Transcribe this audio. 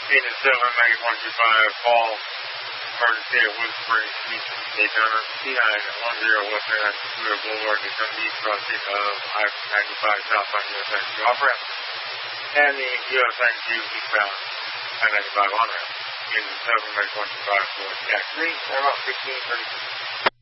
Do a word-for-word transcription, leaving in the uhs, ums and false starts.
Agent seven, Maggie one two five, call emergency at Wood Springs, East Daytona, T nine one zero West Daytona Boulevard, Daytona East, crossing of I ninety-five southbound U S ninety-two off-ramp, and the U S ninety-two eastbound I ninety-five on-ramp. Agent seven, Maggie one two five, for Jack three, about fifteen thirty.